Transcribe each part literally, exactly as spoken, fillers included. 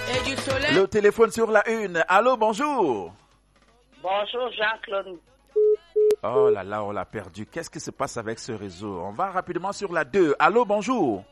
Et du soleil. Le téléphone sur la une. Allô, bonjour. Bonjour Jean-Claude. Oh là là, on l'a perdu. Qu'est-ce qui se passe avec ce réseau? On va rapidement sur la deux. Allô, bonjour.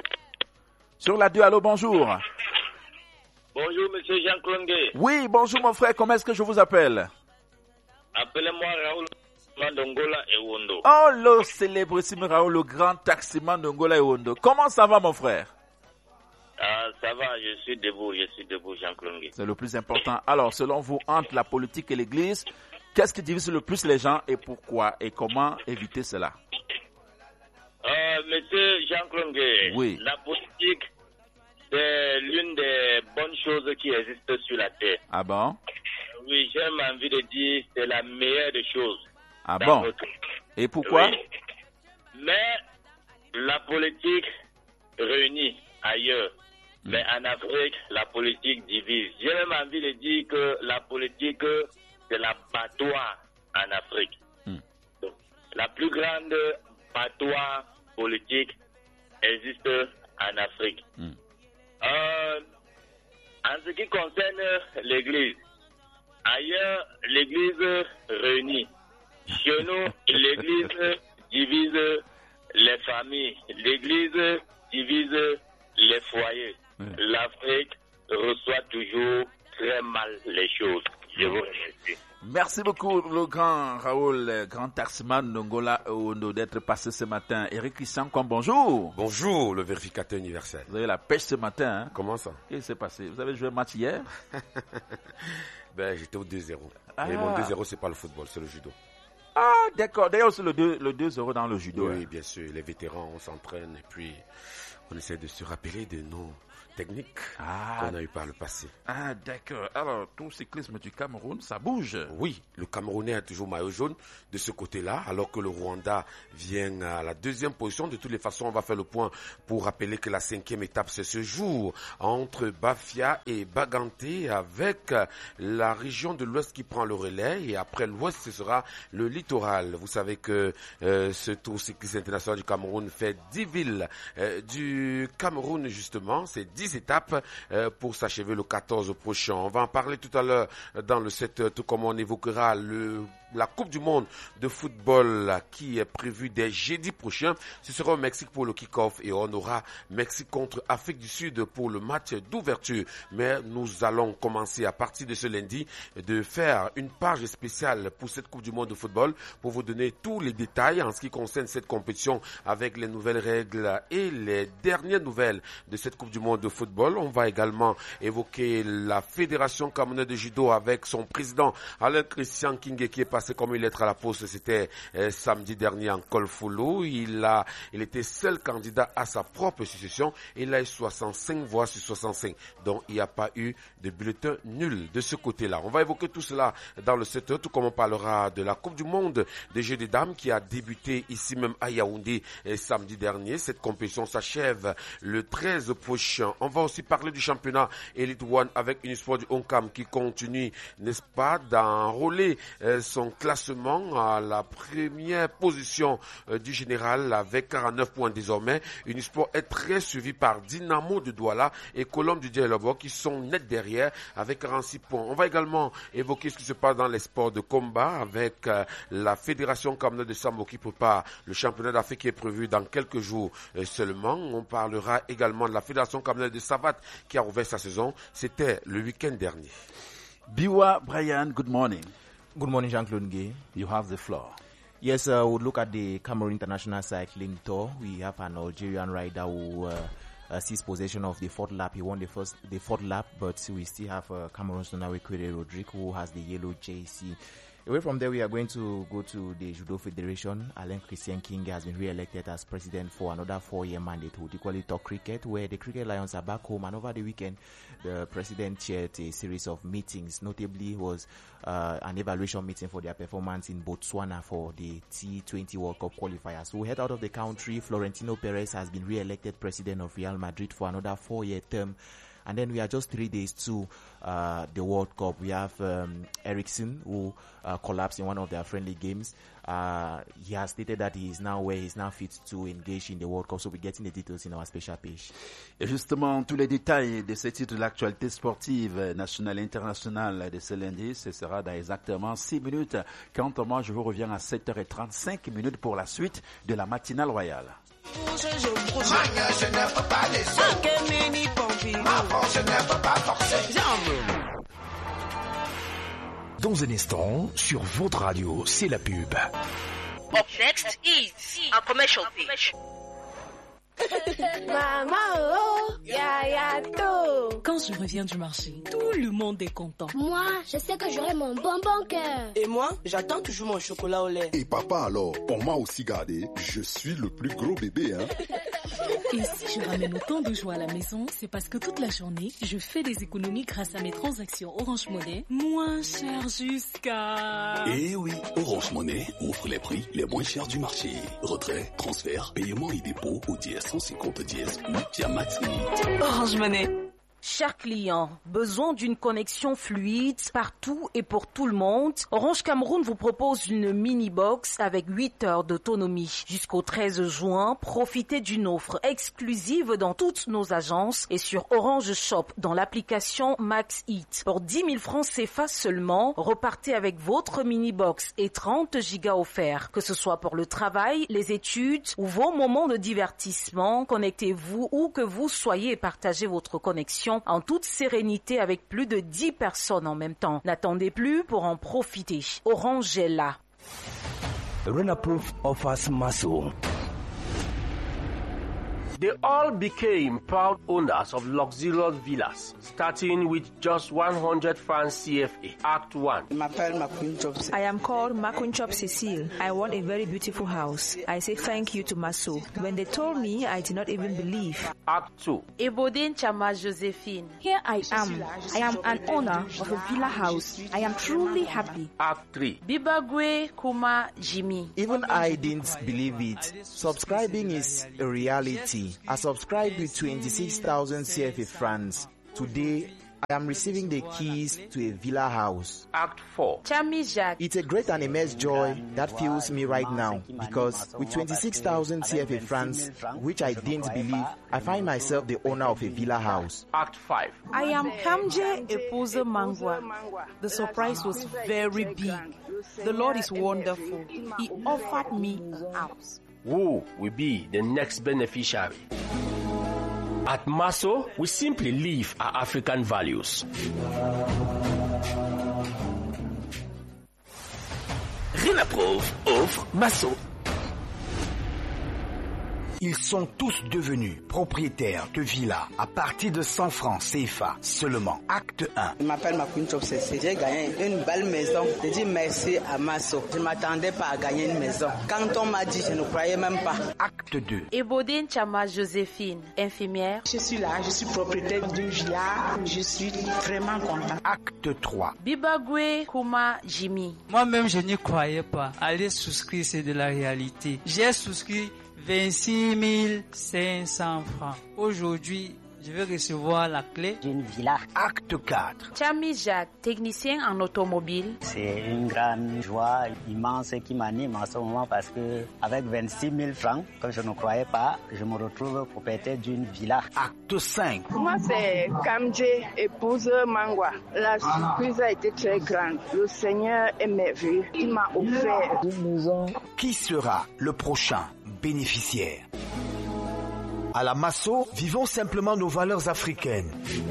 Sur la deux, allô, bonjour. Bonjour, monsieur Jean-Claude. Oui, bonjour mon frère, comment est-ce que je vous appelle? Appelez-moi Raoul d'Angola et Wondo. Oh, le célébrissime Raoul, le grand taximan d'Angola et Wondo. Comment ça va mon frère? Ah, ça va, je suis debout, je suis debout, Jean-Claude. C'est le plus important. Alors, selon vous, entre la politique et l'église, qu'est-ce qui divise le plus les gens et pourquoi? Et comment éviter cela? Euh, monsieur Jean-Claude, oui. La politique, c'est l'une des bonnes choses qui existent sur la terre. Ah bon? Oui, j'ai envie de dire c'est la meilleure des choses. Ah bon? Notre... Et pourquoi? Oui. Mais la politique réunit ailleurs. Mm. Mais en Afrique, la politique divise. J'ai même envie de dire que la politique, c'est la patois en Afrique. Mm. Donc, la plus grande patois politique existe en Afrique. Mm. Euh, en ce qui concerne l'Église, ailleurs, l'Église réunit. Chez nous, l'Église divise les familles. L'Église divise les foyers. Oui. L'Afrique reçoit toujours très mal les choses. Je vous remercie. Merci beaucoup, le grand Raoul, le grand taximan d'Angola, d'être passé ce matin. Eric Christian, bonjour. Bonjour, le vérificateur universel. Vous avez la pêche ce matin. Hein? Comment ça? Qu'est-ce qui s'est passé? Vous avez joué un match hier? Ben, j'étais au deux zéro. Ah. Et mon deux zéro, c'est pas le football, c'est le judo. Ah, d'accord. D'ailleurs, c'est le deux, le deux zéro dans le judo. Oui, hein. Bien sûr. Les vétérans, on s'entraîne et puis on essaie de se rappeler de nos techniques ah, qu'on a eu par le passé. Ah, d'accord. Alors, tout cyclisme du Cameroun, ça bouge. Oui, le Camerounais a toujours maillot jaune de ce côté-là, alors que le Rwanda vient à la deuxième position. De toutes les façons, on va faire le point pour rappeler que la cinquième étape, c'est ce jour entre Bafia et Baganté, avec la région de l'Ouest qui prend le relais. Et après l'Ouest, ce sera le littoral. Vous savez que euh, ce Tour cycliste international du Cameroun fait dix villes euh, du Cameroun, justement. C'est dix étapes euh, pour s'achever le quatorze prochain. On va en parler tout à l'heure dans le sept heures, tout comme on évoquera le la Coupe du Monde de football qui est prévue dès jeudi prochain. Ce sera au Mexique pour le kick-off et on aura Mexique contre Afrique du Sud pour le match d'ouverture. Mais nous allons commencer à partir de ce lundi de faire une page spéciale pour cette Coupe du Monde de football pour vous donner tous les détails en ce qui concerne cette compétition avec les nouvelles règles et les dernières nouvelles de cette Coupe du Monde de football. On va également évoquer la Fédération camerounaise de judo avec son président Alain Christian King qui est passé comme une lettre à la poste. C'était euh, samedi dernier en Kolfoulou. Il a, il était seul candidat à sa propre succession. Il a eu soixante-cinq voix sur soixante-cinq. Donc il n'y a pas eu de bulletin nul de ce côté-là. On va évoquer tout cela dans le sept heures, tout comme on parlera de la Coupe du Monde des Jeux des Dames qui a débuté ici même à Yaoundé euh, samedi dernier. Cette compétition s'achève le treize prochain. On va aussi parler du championnat Elite One avec une histoire du Oncam qui continue, n'est-ce pas, d'enrôler euh, son classement à la première position euh, du général avec quarante-neuf points désormais. Unisport est très suivi par Dynamo de Douala et Colombe du Dialobo qui sont net derrière avec quarante-six points. On va également évoquer ce qui se passe dans les sports de combat avec euh, la Fédération camerounaise de Sambo qui prépare le championnat d'Afrique qui est prévu dans quelques jours euh, seulement. On parlera également de la Fédération camerounaise de savate qui a ouvert sa saison. C'était le week-end dernier. Biwa Brian, good morning. Good morning, Jean-Claude Gay. You have the floor. Yes, uh, we'll look at the Cameroon International Cycling Tour. We have an Algerian rider who uh, uh, sees possession of the fourth lap. He won the first, the fourth lap, but we still have uh, Cameroon's Nonawe Kwere Rodrigue who has the yellow J C. Away from there, we are going to go to the Judo Federation. Alain Christian King has been re-elected as president for another four-year mandate. We'll equally talk cricket, where the Cricket Lions are back home. And over the weekend, the president chaired a series of meetings. Notably, was uh, an evaluation meeting for their performance in Botswana for the T twenty World Cup qualifiers. So, head out of the country, Florentino Perez has been re-elected president of Real Madrid for another four-year term. And then we are just three days to uh, the World Cup. We have um, Ericsson, who uh, collapsed in one of their friendly games. Uh, he has stated that he is now where he is now fit to engage in the World Cup. So we're getting the details in our special page. Et justement, tous les détails de ce titre de l'actualité sportive nationale et internationale de ce lundi, ce sera dans exactement six minutes. Quant à moi, je vous reviens à sept heures trente-cinq minutes pour la suite de la matinale royale. Je ne peux pas laisser. Ma France, je ne peux pas forcer. Dans un instant, sur votre radio, c'est la pub. Up next is a commercial page. Maman, oh, ya, ya, tout. Quand je reviens du marché, tout le monde est content. Moi, je sais que j'aurai mon bonbon cœur. Et moi, j'attends toujours mon chocolat au lait. Et papa alors, on m'a aussi gardé. Je suis le plus gros bébé, hein. Et si je ramène autant de joie à la maison, c'est parce que toute la journée, je fais des économies grâce à mes transactions Orange Money, moins chères jusqu'à... Eh oui, Orange Money offre les prix les moins chers du marché. Retrait, transfert, paiement et dépôt au dièse cent cinquante dièse ou via Maxi. Orange Money. Chers clients, besoin d'une connexion fluide partout et pour tout le monde? Orange Cameroun vous propose une mini-box avec huit heures d'autonomie. Jusqu'au treize juin, profitez d'une offre exclusive dans toutes nos agences et sur Orange Shop dans l'application Max It. Pour dix mille francs C F A seulement, repartez avec votre mini-box et trente gigas offerts. Que ce soit pour le travail, les études ou vos moments de divertissement, connectez-vous où que vous soyez et partagez votre connexion en toute sérénité avec plus de dix personnes en même temps. N'attendez plus pour en profiter. Orange est là. Renaproof offers Maso. They all became proud owners of luxurious villas, starting with just one hundred francs C F A. Act one. I am called Makunchop Cecile. I want a very beautiful house. I say thank you to Maso. When they told me, I did not even believe. Act two. Ebodin Chama Josephine. Here I am. I am an owner of a villa house. I am truly happy. Act three. Bibagwe Kuma Jimmy. Even I didn't believe it. Subscribing is a reality. I subscribed with twenty-six thousand C F A francs. Today, I am receiving the keys to a villa house. Act four. Chami Jacques. It's a great and immense joy that fills me right now because with twenty-six thousand C F A francs, which I didn't believe, I find myself the owner of a villa house. Act five. I am Kamje Epoza Mangwa. The surprise was very big. The Lord is wonderful. He offered me a house. Who will be the next beneficiary? At Maso, we simply live our African values. Renaproof offre Maso. Ils sont tous devenus propriétaires de villas à partir de cent francs C F A seulement. Acte un. Je m'appelle Makunchop Cécile. J'ai gagné une belle maison. Je dis merci à Maso. Je ne m'attendais pas à gagner une maison. Quand on m'a dit, je ne croyais même pas. Acte deux. Ebodin Chama Joséphine, infirmière. Je suis là, je suis propriétaire d'une villa. Je suis vraiment content. Acte trois. Bibagwe Kuma Jimmy. Moi-même, je n'y croyais pas. Aller souscrire, c'est de la réalité. J'ai souscrit vingt-six mille cinq cents francs. Aujourd'hui, je vais recevoir la clé d'une villa. Acte quatre. Chami Jacques, technicien en automobile. C'est une grande joie immense qui m'anime en ce moment parce que avec vingt-six mille francs, comme je ne croyais pas, je me retrouve propriétaire d'une villa. Acte cinq. Moi, c'est Kamje, épouse Mangwa. La surprise a été très grande. Le Seigneur est merveilleux. Il m'a offert une maison. Qui sera le prochain bénéficiaire? À la Maso, vivons simplement nos valeurs africaines.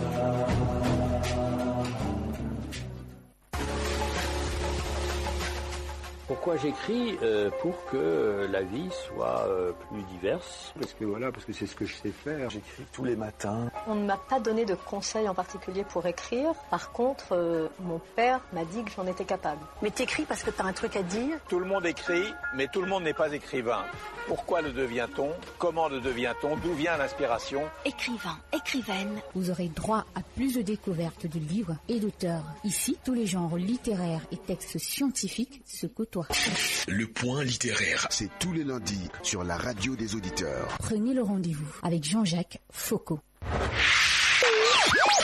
Pourquoi j'écris euh, Pour que la vie soit euh, plus diverse. Parce que voilà, parce que c'est ce que je sais faire. J'écris tous les matins. On ne m'a pas donné de conseils en particulier pour écrire. Par contre, euh, mon père m'a dit que j'en étais capable. Mais t'écris parce que t'as un truc à dire. Tout le monde écrit, mais tout le monde n'est pas écrivain. Pourquoi le devient-on? Comment le devient-on? D'où vient l'inspiration? Écrivain, écrivaine. Vous aurez droit à plus de découvertes de livres et d'auteurs. Ici, tous les genres littéraires et textes scientifiques se côtoient. Le point littéraire. C'est tous les lundis sur la radio des auditeurs. Prenez le rendez-vous avec Jean-Jacques Foucault.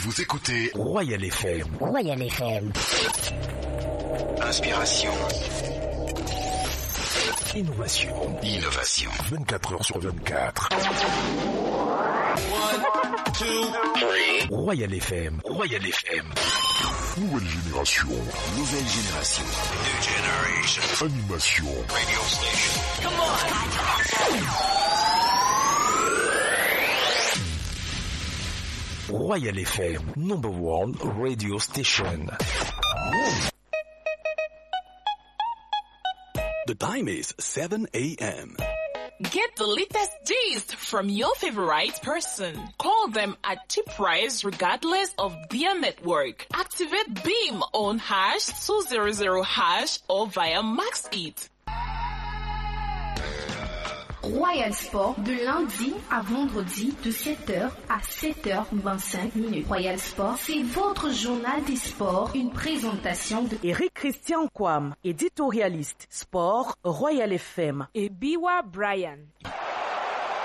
Vous écoutez Royal F M. Royal F M. Inspiration. Innovation. Innovation. vingt-quatre heures sur vingt-quatre. One, two, three. Royal F M. Royal F M. Nouvelle génération. Nouvelle génération. New generation. Animation. Radio station. Come on. Royal F M. Number one radio station. The time is seven a.m. Get the latest gist from your favorite person. Call them at cheap price regardless of their network. Activate Beam on hash two hundred hash or via Max It. Royal Sport de lundi à vendredi de sept heures à sept heures vingt-cinq minutes. Royal Sport, c'est votre journal des sports, une présentation de Eric Christian Kwam, éditorialiste, sport, Royal F M et Biwa Brian.